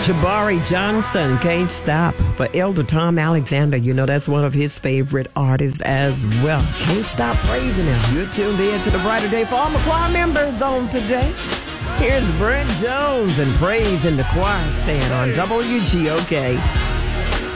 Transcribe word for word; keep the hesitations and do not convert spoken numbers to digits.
Jabari Johnson, Can't Stop. For Elder Tom Alexander, you know that's one of his favorite artists as well. Can't stop praising him. You're tuned in to the Brighter Day for all my choir members on today. Here's Brent Jones and Praise in the Choir Stand on W G O K.